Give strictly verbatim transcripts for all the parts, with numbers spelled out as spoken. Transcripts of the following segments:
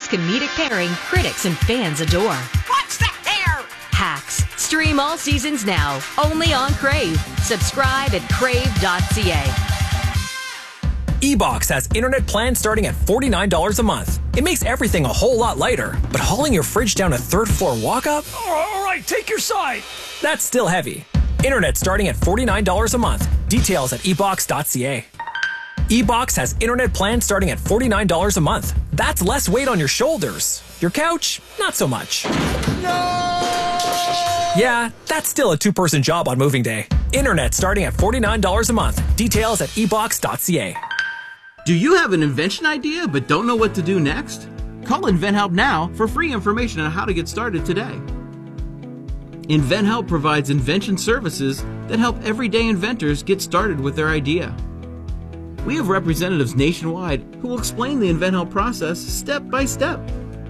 comedic pairing critics and fans adore. What's the hair? Hacks. Stream all seasons now, only on Crave. Subscribe at crave dot c a. eBox has internet plans starting at forty-nine dollars a month. It makes everything a whole lot lighter, but hauling your fridge down a third floor walk-up? All right, take your side. That's still heavy. Internet starting at forty-nine dollars a month. Details at e box dot c a. eBox has internet plans starting at forty-nine dollars a month. That's less weight on your shoulders. Your couch, not so much. No! Yeah, that's still a two-person job on moving day. Internet starting at forty-nine dollars a month. Details at e box dot c a. Do you have an invention idea but don't know what to do next? Call InventHelp now for free information on how to get started today. InventHelp provides invention services that help everyday inventors get started with their idea. We have representatives nationwide who will explain the InventHelp process step by step.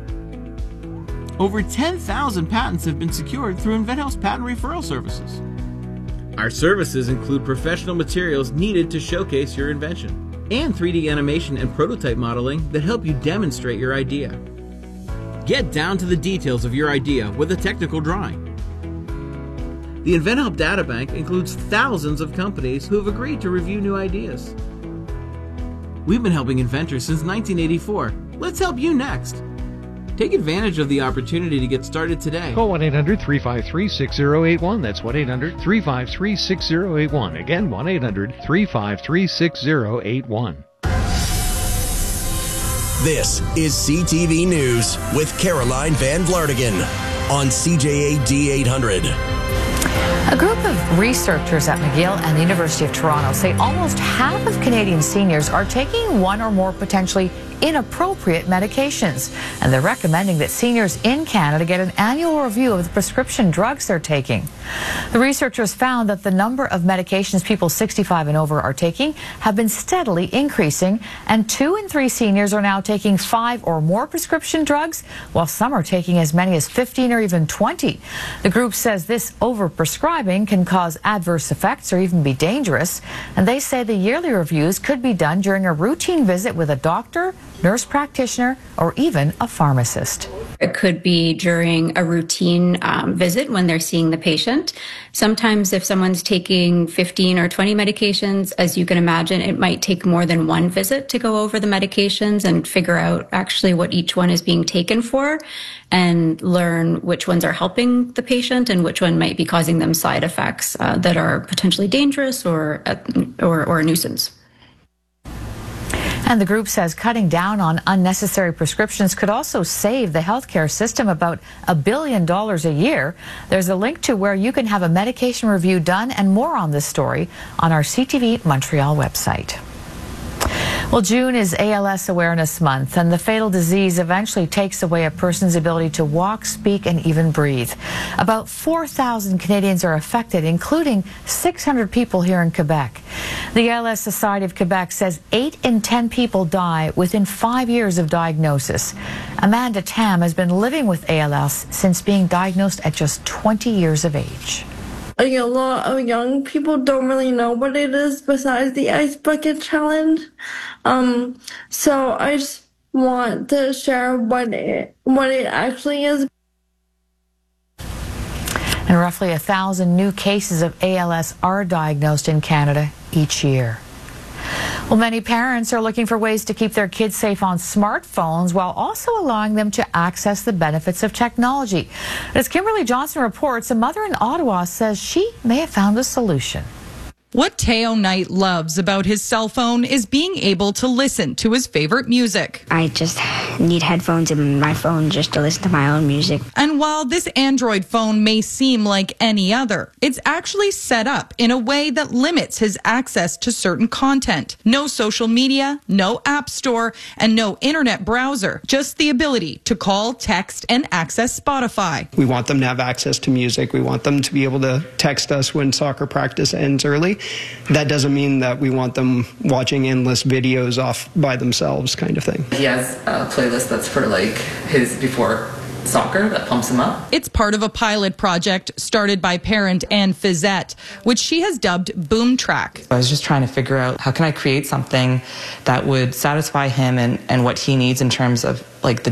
Over ten thousand patents have been secured through InventHelp's patent referral services. Our services include professional materials needed to showcase your invention, and three D animation and prototype modeling that help you demonstrate your idea. Get down to the details of your idea with a technical drawing. The InventHelp Databank includes thousands of companies who have agreed to review new ideas. We've been helping inventors since nineteen eighty-four. Let's help you next. Take advantage of the opportunity to get started today. Call one eight hundred three five three six zero eight one. That's one eight hundred three five three six zero eight one. Again, one eight hundred three five three six zero eight one. This is C T V News with Caroline Van Vlartigan on C J A D eight hundred. A group of researchers at McGill and the University of Toronto say almost half of Canadian seniors are taking one or more potentially inappropriate medications, and they're recommending that seniors in Canada get an annual review of the prescription drugs they're taking. The researchers found that the number of medications people sixty-five and over are taking have been steadily increasing, and two in three seniors are now taking five or more prescription drugs, while some are taking as many as fifteen or even twenty. The group says this overprescribing can cause adverse effects or even be dangerous, and they say the yearly reviews could be done during a routine visit with a doctor, nurse practitioner, or even a pharmacist. It could be during a routine um, visit when they're seeing the patient. Sometimes if someone's taking fifteen or twenty medications, as you can imagine, it might take more than one visit to go over the medications and figure out actually what each one is being taken for and learn which ones are helping the patient and which one might be causing them side effects uh, that are potentially dangerous or, uh, or, or a nuisance. And the group says cutting down on unnecessary prescriptions could also save the healthcare system about a billion dollars a year. There's a link to where you can have a medication review done and more on this story on our C T V Montreal website. Well, June is A L S Awareness Month, and the fatal disease eventually takes away a person's ability to walk, speak, and even breathe. About four thousand Canadians are affected, including six hundred people here in Quebec. The A L S Society of Quebec says eight in ten people die within five years of diagnosis. Amanda Tam has been living with A L S since being diagnosed at just twenty years of age. Like a lot of young people don't really know what it is besides the Ice Bucket Challenge. Um, so I just want to share what it, what it actually is. And roughly a thousand new cases of A L S are diagnosed in Canada each year. Well, many parents are looking for ways to keep their kids safe on smartphones while also allowing them to access the benefits of technology. As Kimberly Johnson reports, a mother in Ottawa says she may have found a solution. What Teo Knight loves about his cell phone is being able to listen to his favorite music. I just need headphones in my phone just to listen to my own music. And while this Android phone may seem like any other, it's actually set up in a way that limits his access to certain content. No social media, no app store, and no internet browser. Just the ability to call, text, and access Spotify. We want them to have access to music. We want them to be able to text us when soccer practice ends early. That doesn't mean that we want them watching endless videos off by themselves, kind of thing. He has a playlist that's for like his before soccer that pumps him up. It's part of a pilot project started by parent Anne Fizette, which she has dubbed Boom Track. I was just trying to figure out how can I create something that would satisfy him and, and what he needs in terms of like the development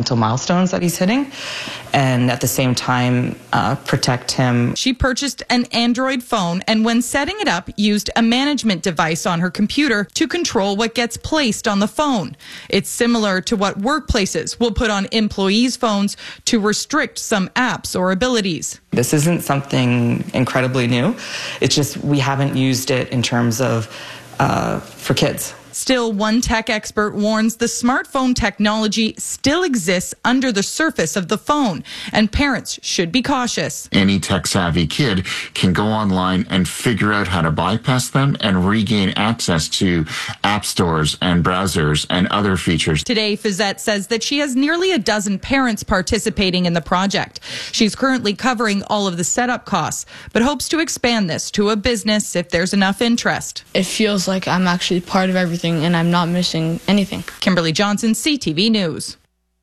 developmental milestones that he's hitting, and at the same time uh, protect him. She purchased an Android phone and when setting it up, used a management device on her computer to control what gets placed on the phone. It's similar to what workplaces will put on employees' phones to restrict some apps or abilities. This isn't something incredibly new. It's just we haven't used it in terms of uh, for kids. Still, one tech expert warns the smartphone technology still exists under the surface of the phone, and parents should be cautious. Any tech-savvy kid can go online and figure out how to bypass them and regain access to app stores and browsers and other features. Today, Fizette says that she has nearly a dozen parents participating in the project. She's currently covering all of the setup costs, but hopes to expand this to a business if there's enough interest. It feels like I'm actually part of everything and I'm not missing anything. Kimberly Johnson, C T V News.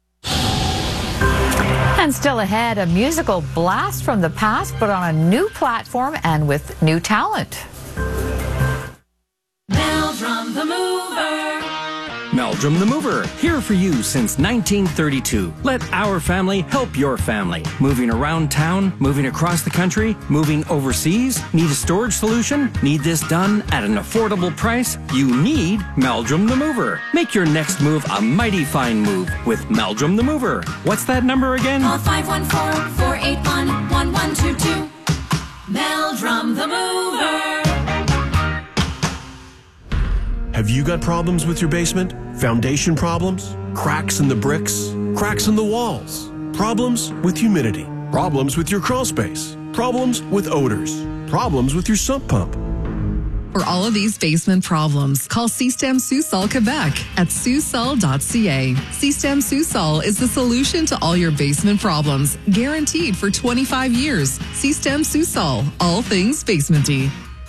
And still ahead, a musical blast from the past, but on a new platform and with new talent. Meldrum the Mover. Meldrum the Mover, here for you since nineteen thirty-two. Let our family help your family. Moving around town, moving across the country, moving overseas? Need a storage solution? Need this done at an affordable price? You need Meldrum the Mover. Make your next move a mighty fine move with Meldrum the Mover. What's that number again? Call five one four, four eight one, one one two two. Meldrum the Mover. Have you got problems with your basement? Foundation problems? Cracks in the bricks? Cracks in the walls? Problems with humidity? Problems with your crawl space? Problems with odors? Problems with your sump pump? For all of these basement problems, call Système Sous-Sol Quebec at sous sol dot c a. Système Sous-Sol is the solution to all your basement problems, guaranteed for twenty-five years. Système Sous-Sol, all things basementy.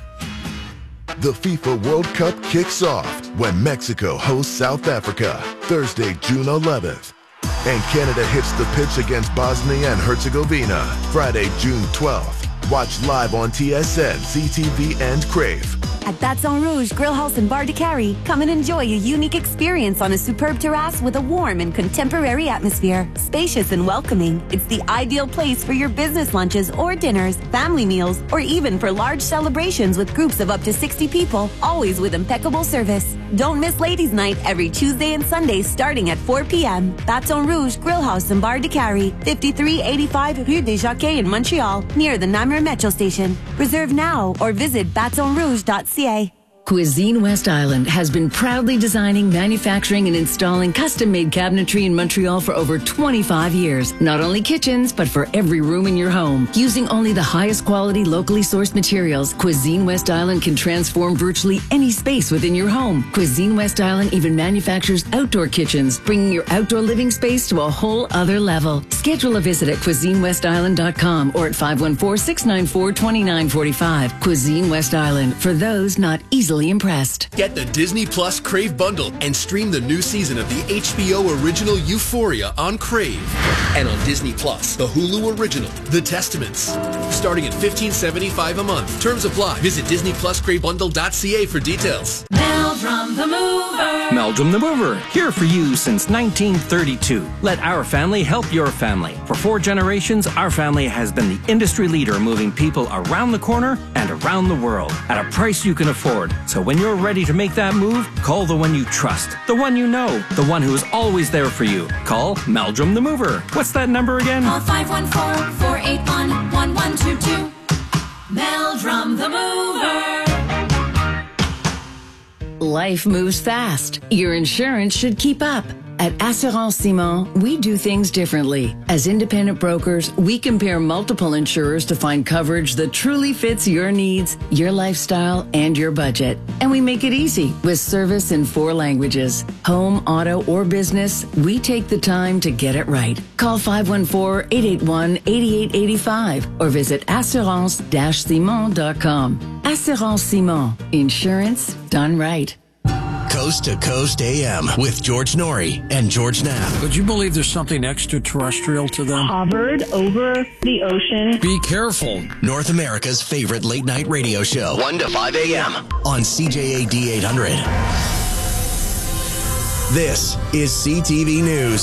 The FIFA World Cup kicks off when Mexico hosts South Africa, Thursday, June eleventh. And Canada hits the pitch against Bosnia and Herzegovina, Friday, June twelfth. Watch live on T S N, C T V, and Crave. At Baton Rouge Grill House in Bar de Carrie, come and enjoy a unique experience on a superb terrace with a warm and contemporary atmosphere. Spacious and welcoming, it's the ideal place for your business lunches or dinners, family meals, or even for large celebrations with groups of up to sixty people, always with impeccable service. Don't miss Ladies' Night every Tuesday and Sunday starting at four p.m. Baton Rouge Grill House in Bar de Carrie, fifty-three eighty-five Rue des Jacquets in Montreal, near the Namur Metro Station. Reserve now or visit baton rouge dot c a. Cuisine West Island has been proudly designing, manufacturing, and installing custom-made cabinetry in Montreal for over twenty-five years. Not only kitchens, but for every room in your home. Using only the highest quality, locally sourced materials, Cuisine West Island can transform virtually any space within your home. Cuisine West Island even manufactures outdoor kitchens, bringing your outdoor living space to a whole other level. Schedule a visit at cuisine west island dot com or at five one four, six nine four, two nine four five. Cuisine West Island, for those not easily impressed. Get the Disney Plus Crave bundle and stream the new season of the H B O original Euphoria on Crave. And on Disney Plus, the Hulu original, The Testaments. Starting at fifteen seventy-five a month. Terms apply. Visit disney plus crave bundle dot c a for details. Meldrum the Mover. Meldrum the Mover, here for you since nineteen thirty-two. Let our family help your family. For four generations, our family has been the industry leader moving people around the corner and around the world at a price you can afford. So when you're ready to make that move, call the one you trust, the one you know, the one who is always there for you. Call Meldrum the Mover. What's that number again? Call five one four, four eight one, one one two two. Meldrum the Mover. Life moves fast. Your insurance should keep up. At Assurance Simon, we do things differently. As independent brokers, we compare multiple insurers to find coverage that truly fits your needs, your lifestyle, and your budget. And we make it easy with service in four languages. Home, auto, or business, we take the time to get it right. Call five one four, eight eight one, eight eight eight five or visit assurance dash simon dot com. Assurance Simon. Insurance done right. Coast to Coast A M with George Norrie and George Knapp. Would you believe there's something extraterrestrial to them? Hovered over the ocean. Be careful. North America's favorite late night radio show. one to five a.m. on C J A D eight hundred. This is C T V News.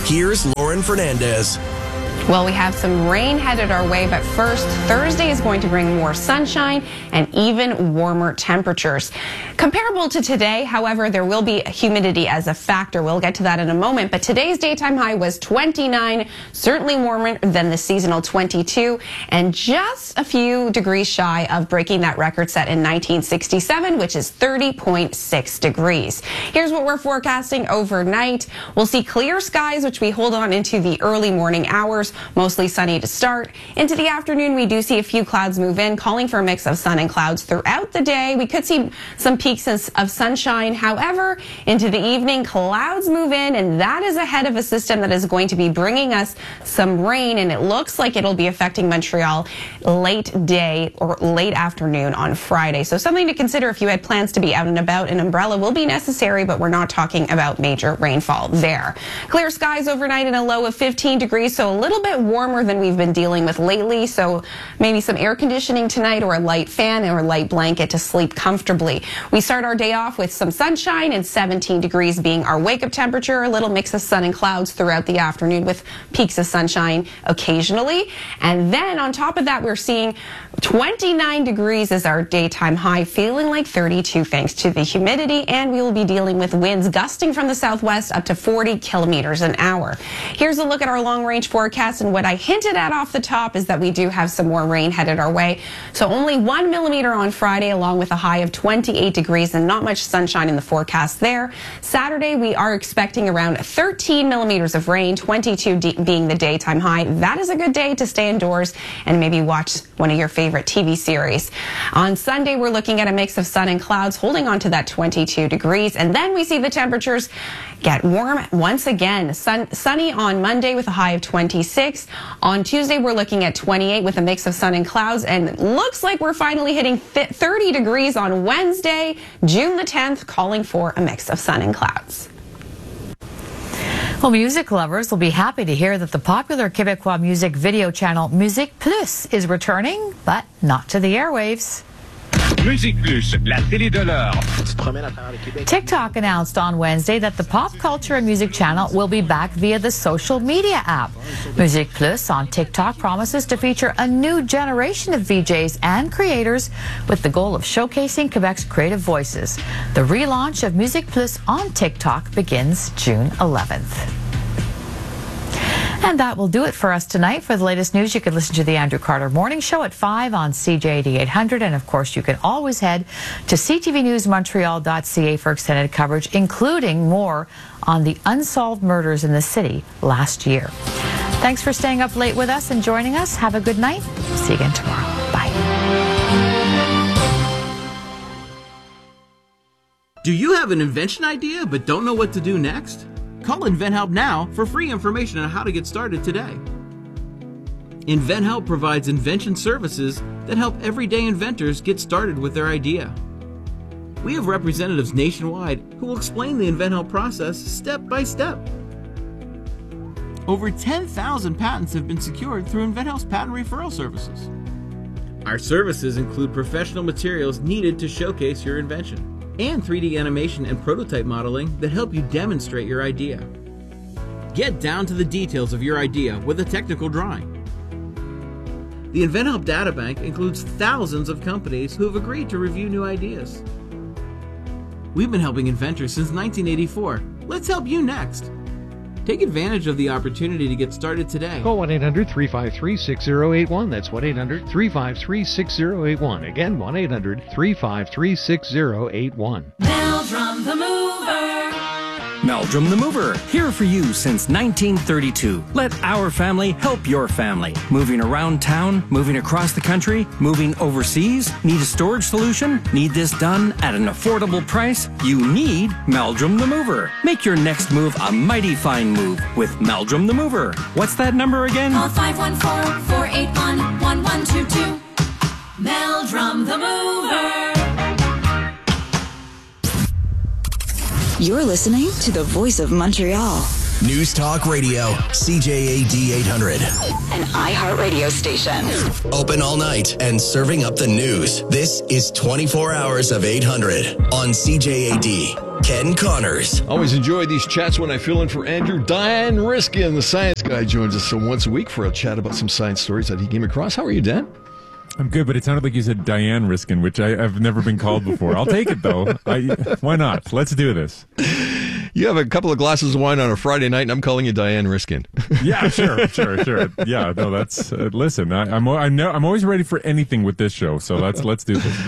Here's Lauren Fernandez. Well, we have some rain headed our way, but first, Thursday is going to bring more sunshine and even warmer temperatures. Comparable to today, however, there will be humidity as a factor. We'll get to that in a moment, but today's daytime high was twenty-nine, certainly warmer than the seasonal twenty-two, and just a few degrees shy of breaking that record set in nineteen sixty-seven, which is thirty point six degrees. Here's what we're forecasting overnight. We'll see clear skies, which we hold on into the early morning hours. Mostly sunny to start. Into the afternoon, we do see a few clouds move in, calling for a mix of sun and clouds throughout the day. We could see some peaks of sunshine. However, into the evening, clouds move in, and that is ahead of a system that is going to be bringing us some rain, and it looks like it'll be affecting Montreal late day or late afternoon on Friday. So something to consider if you had plans to be out and about. An umbrella will be necessary, but we're not talking about major rainfall there. Clear skies overnight and a low of fifteen degrees, so a little bit warmer than we've been dealing with lately. So maybe some air conditioning tonight or a light fan or a light blanket to sleep comfortably. We start our day off with some sunshine and seventeen degrees being our wake-up temperature. A little mix of sun and clouds throughout the afternoon with peaks of sunshine occasionally. And then on top of that, we're seeing twenty-nine degrees as our daytime high, feeling like thirty-two thanks to the humidity, and we will be dealing with winds gusting from the southwest up to forty kilometers an hour. Here's a look at our long-range forecast, and what I hinted at off the top is that we do have some more rain headed our way. So only one millimeter on Friday, along with a high of twenty-eight degrees and not much sunshine in the forecast there. Saturday, we are expecting around thirteen millimeters of rain, twenty-two being the daytime high. That is a good day to stay indoors and maybe watch one of your favorite T V series. On Sunday, we're looking at a mix of sun and clouds, holding on to that twenty-two degrees. And then we see the temperatures get warm once again. Sun, sunny on Monday with a high of twenty-six. On Tuesday, we're looking at twenty-eight with a mix of sun and clouds. And it looks like we're finally hitting thirty degrees on Wednesday, June the tenth, calling for a mix of sun and clouds. Well, music lovers will be happy to hear that the popular Québécois music video channel Musique Plus is returning, but not to the airwaves. Musique Plus, la télé de l'heure. TikTok announced on Wednesday that the pop culture and music channel will be back via the social media app. Musique Plus on TikTok promises to feature a new generation of V Js and creators with the goal of showcasing Quebec's creative voices. The relaunch of Musique Plus on TikTok begins June eleventh. And that will do it for us tonight. For the latest news, you can listen to the Andrew Carter Morning Show at five on C J A D eight hundred. And of course, you can always head to c t v news montreal dot c a for extended coverage, including more on the unsolved murders in the city last year. Thanks for staying up late with us and joining us. Have a good night. See you again tomorrow. Bye. Do you have an invention idea but don't know what to do next? Call InventHelp now for free information on how to get started today. InventHelp provides invention services that help everyday inventors get started with their idea. We have representatives nationwide who will explain the InventHelp process step by step. Over ten thousand patents have been secured through InventHelp's patent referral services. Our services include professional materials needed to showcase your invention, and three D animation and prototype modeling that help you demonstrate your idea. Get down to the details of your idea with a technical drawing. The InventHelp Databank includes thousands of companies who have agreed to review new ideas. We've been helping inventors since nineteen eighty-four. Let's help you next. Take advantage of the opportunity to get started today. Call one eight hundred, three five three, six zero eight one. That's one eight hundred, three five three, six zero eight one. Again, one eight hundred, three five three, six zero eight one. Meldrum the Mover. Meldrum the Mover, here for you since nineteen thirty-two. Let our family help your family. Moving around town, moving across the country, moving overseas? Need a storage solution? Need this done at an affordable price? You need Meldrum the Mover. Make your next move a mighty fine move with Meldrum the Mover. What's that number again? Call five one four, four eight one, one one two two. Meldrum the Mover. You're listening to the Voice of Montreal. News Talk Radio, C J A D eight hundred. An iHeartRadio station. Open all night and serving up the news. This is twenty-four hours of eight hundred on C J A D. Ken Connors. Always enjoy these chats when I fill in for Andrew. Dan Riskin, the science guy, joins us once a week for a chat about some science stories that he came across. How are you, Dan? I'm good, but it sounded like you said Diane Riskin, which I, I've never been called before. I'll take it, though. I, why not? Let's do this. You have a couple of glasses of wine on a Friday night, and I'm calling you Diane Riskin. Yeah, sure, sure, sure. Yeah, no, that's uh, listen. I, I'm I know I'm always ready for anything with this show, so let's let's do this.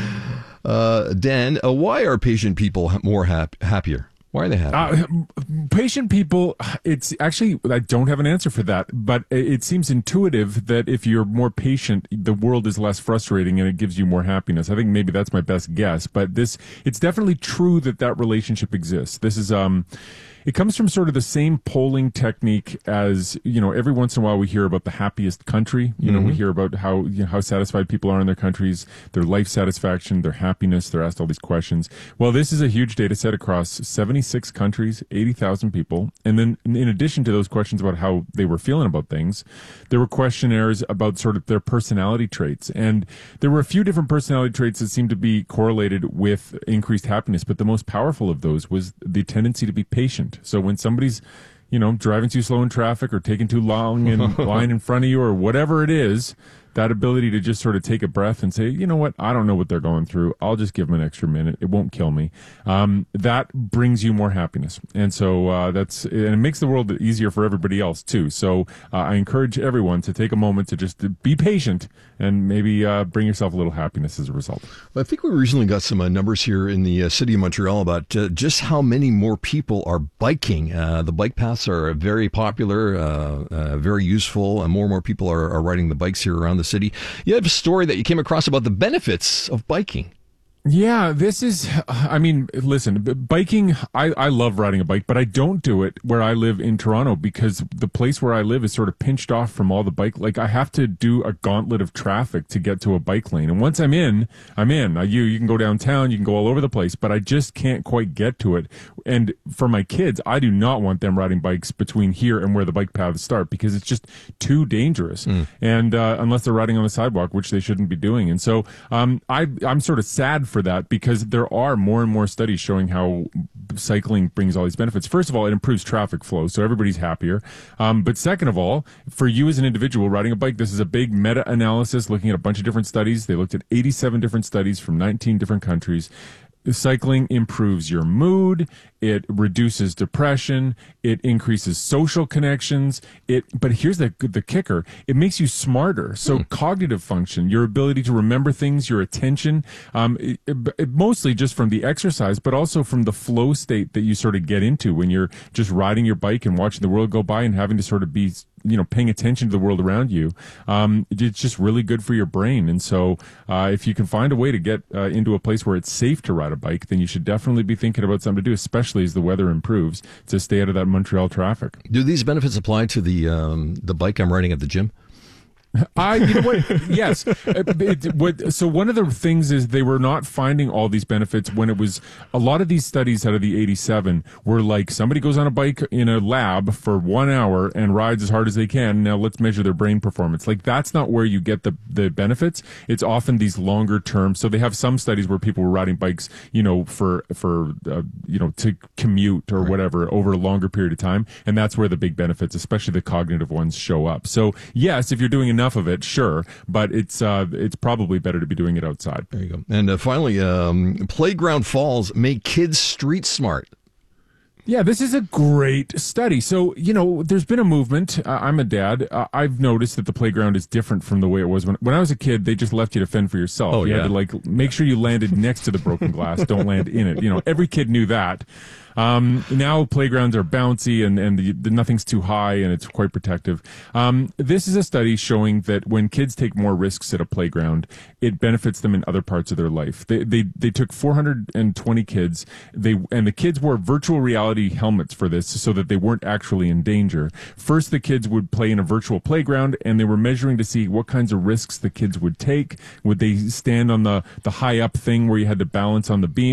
Uh, Dan, uh, why are patient people more hap- happier? Why are they happy? Uh, patient people, it's actually, I don't have an answer for that, but it seems intuitive that if you're more patient, the world is less frustrating and it gives you more happiness. I think maybe that's my best guess, but this, it's definitely true that that relationship exists. This is, um, it comes from sort of the same polling technique as, you know, every once in a while we hear about the happiest country. You know, mm-hmm. we hear about how, you know, how satisfied people are in their countries, their life satisfaction, their happiness. They're asked all these questions. Well, this is a huge data set across seventy-six countries, eighty thousand people. And then in addition to those questions about how they were feeling about things, there were questionnaires about sort of their personality traits. And there were a few different personality traits that seemed to be correlated with increased happiness. But the most powerful of those was the tendency to be patient. So when somebody's, you know, driving too slow in traffic or taking too long in line in front of you or whatever it is, that ability to just sort of take a breath and say, you know what, I don't know what they're going through. I'll just give them an extra minute. It won't kill me. Um, that brings you more happiness. And so uh, that's, and it makes the world easier for everybody else too. So uh, I encourage everyone to take a moment to just be patient and maybe uh, bring yourself a little happiness as a result. Well, I think we recently got some uh, numbers here in the uh, city of Montreal about uh, just how many more people are biking. Uh, the bike paths are very popular, uh, uh, very useful, and more and more people are, are riding the bikes here around the city. You have a story that you came across about the benefits of biking. Yeah, this is, I mean, listen, biking, I, I love riding a bike, but I don't do it where I live in Toronto because the place where I live is sort of pinched off from all the bike. Like I have to do a gauntlet of traffic to get to a bike lane. And once I'm in, I'm in. You, you can go downtown, you can go all over the place, but I just can't quite get to it. And for my kids, I do not want them riding bikes between here and where the bike paths start because it's just too dangerous. Mm. And uh, unless they're riding on the sidewalk, which they shouldn't be doing. And so um, I, I'm sort of sad for for that because there are more and more studies showing how cycling brings all these benefits. First of all, it improves traffic flow, so everybody's happier. Um, but second of all, for you as an individual riding a bike, this is a big meta-analysis looking at a bunch of different studies. They looked at eighty-seven different studies from nineteen different countries. Cycling improves your mood, it reduces depression, it increases social connections, it but here's the the kicker, it makes you smarter. So mm. cognitive function, your ability to remember things, your attention, um, it, it, mostly just from the exercise, but also from the flow state that you sort of get into when you're just riding your bike and watching the world go by and having to sort of be, you know, paying attention to the world around you. Um, it's just really good for your brain. And so uh, if you can find a way to get uh, into a place where it's safe to ride a bike, then you should definitely be thinking about something to do, especially as the weather improves, to stay out of that Montreal traffic. Do these benefits apply to the um, the bike I'm riding at the gym? I, you know what? Yes. It, it, what, so one of the things is they were not finding all these benefits when it was a lot of these studies out of the eighty-seven were like somebody goes on a bike in a lab for one hour and rides as hard as they can. Now let's measure their brain performance. Like that's not where you get the, the benefits. It's often these longer term. So they have some studies where people were riding bikes, you know, for, for, uh, you know, to commute or right. whatever over a longer period of time. And that's where the big benefits, especially the cognitive ones, show up. So yes, if you're doing enough of it, sure, but it's uh, it's probably better to be doing it outside. There you go. And uh, finally, um, playground falls make kids street smart. Yeah, this is a great study. So, you know, there's been a movement. Uh, I'm a dad. Uh, I've noticed that the playground is different from the way it was when when I was a kid. They just left you to fend for yourself. Oh, you yeah. had to like make sure you landed next to the broken glass. Don't land in it. You know, every kid knew that. Um, now playgrounds are bouncy and, and the, the nothing's too high and it's quite protective. Um, this is a study showing that when kids take more risks at a playground, it benefits them in other parts of their life. They, they, they took four hundred twenty kids, they, and the kids wore virtual reality helmets for this so that they weren't actually in danger. First, the kids would play in a virtual playground and they were measuring to see what kinds of risks the kids would take. Would they stand on the, the high up thing where you had to balance on the beam?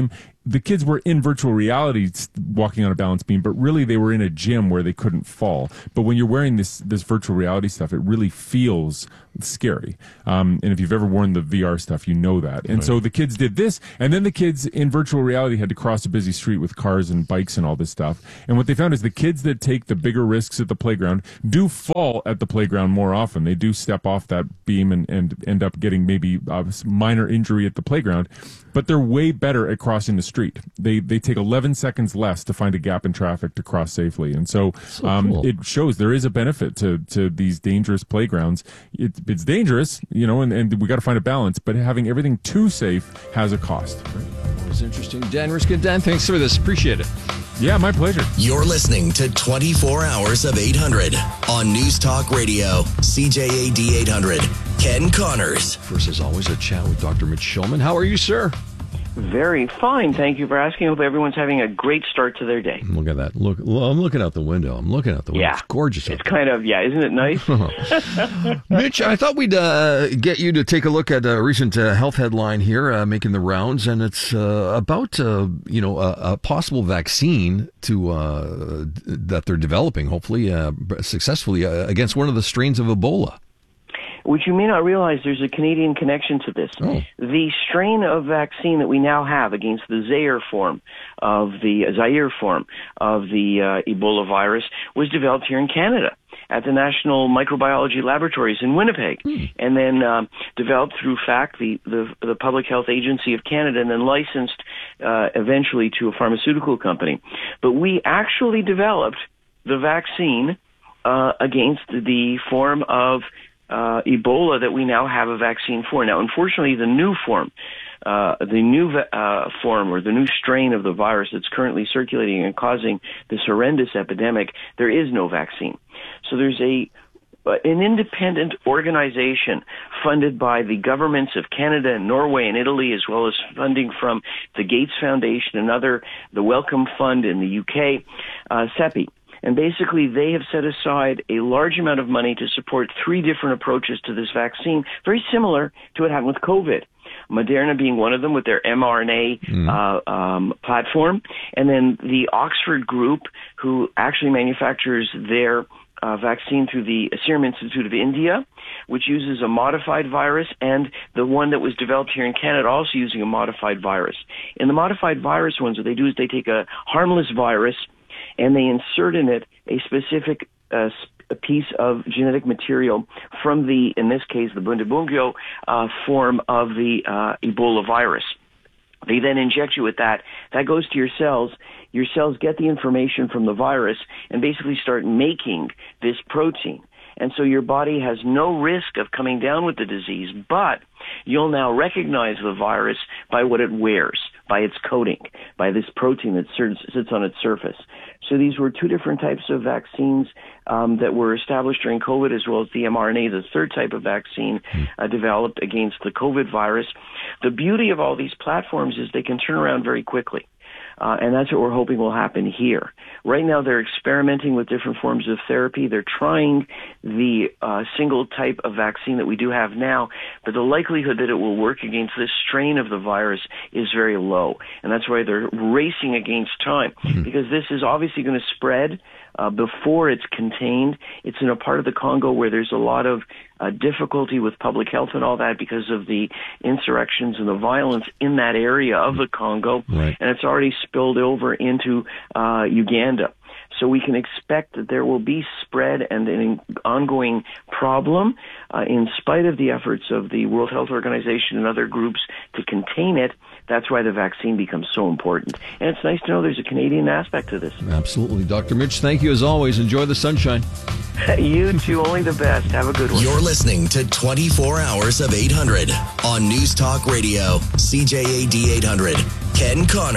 the kids were in virtual reality walking on a balance beam, but really they were in a gym where they couldn't fall. But when you're wearing this this virtual reality stuff, it really feels scary. Um, and if you've ever worn the V R stuff, you know that. And Right. so the kids did this, and then the kids in virtual reality had to cross a busy street with cars and bikes and all this stuff. And what they found is the kids that take the bigger risks at the playground do fall at the playground more often. They do step off that beam and, and end up getting maybe a minor injury at the playground, but they're way better at crossing the street. They they take eleven seconds less to find a gap in traffic to cross safely. And so, So um, cool. it shows there is a benefit to, to these dangerous playgrounds. It, it's dangerous, you know, and, and we got to find a balance, but having everything too safe has a cost. Always interesting. Dan Riskin, Dan, thanks for this. Appreciate it. Yeah, my pleasure. You're listening to twenty-four hours of eight hundred on News Talk Radio, C J A D eight hundred. Ken Connors. First, as always, a chat with Doctor Mitch Shulman. How are you, sir? Very fine. Thank you for asking. Hope everyone's having a great start to their day. Look at that. Look, I'm looking out the window. I'm looking out the window. Yeah. It's gorgeous. It's kind of, yeah, isn't it nice? Mitch, I thought we'd uh, get you to take a look at a recent uh, health headline here uh, making the rounds, and it's uh, about uh, you know a, a possible vaccine to uh, that they're developing, hopefully uh, successfully, uh, against one of the strains of Ebola. Which you may not realize there's a Canadian connection to this. Oh. The strain of vaccine that we now have against the Zaire form of the Zaire form of the uh, Ebola virus was developed here in Canada at the National Microbiology Laboratories in Winnipeg, mm. and then um, developed through F A C, the, the the Public Health Agency of Canada, and then licensed uh, eventually to a pharmaceutical company. But we actually developed the vaccine uh, against the form of Uh, Ebola that we now have a vaccine for. Now, unfortunately, the new form, uh, the new uh, form or the new strain of the virus that's currently circulating and causing this horrendous epidemic, there is no vaccine. So there's a uh, an independent organization funded by the governments of Canada and Norway and Italy, as well as funding from the Gates Foundation and other, the Wellcome Fund in the U K, uh, CEPI. And basically, they have set aside a large amount of money to support three different approaches to this vaccine, very similar to what happened with COVID. Moderna being one of them with their mRNA mm. uh, um, platform, and then the Oxford group, who actually manufactures their uh, vaccine through the Serum Institute of India, which uses a modified virus, and the one that was developed here in Canada also using a modified virus. In the modified virus ones, what they do is they take a harmless virus and they insert in it a specific uh, a piece of genetic material from the, in this case, the Bundibugyo uh, form of the uh, Ebola virus. They then inject you with that. That goes to your cells. Your cells get the information from the virus and basically start making this protein. And so your body has no risk of coming down with the disease, but you'll now recognize the virus by what it wears, by its coating, by this protein that sits on its surface. So these were two different types of vaccines um, that were established during COVID, as well as the mRNA, the third type of vaccine uh, developed against the COVID virus. The beauty of all these platforms is they can turn around very quickly. Uh, and that's what we're hoping will happen here. Right now, they're experimenting with different forms of therapy. They're trying the uh, single type of vaccine that we do have now, but the likelihood that it will work against this strain of the virus is very low. And that's why they're racing against time, mm-hmm. because this is obviously going to spread uh, before it's contained. It's in a part of the Congo where there's a lot of uh, difficulty with public health and all that because of the insurrections and the violence in that area of the Congo. Right. And it's already spilled over into uh, Uganda. So we can expect that there will be spread and an ongoing problem uh, in spite of the efforts of the World Health Organization and other groups to contain it. That's why the vaccine becomes so important. And it's nice to know there's a Canadian aspect to this. Absolutely. Doctor Mitch, thank you as always. Enjoy the sunshine. You too. Only the best. Have a good one. You're listening to twenty-four hours of eight hundred on News Talk Radio, C J A D eight hundred. Ken Connors.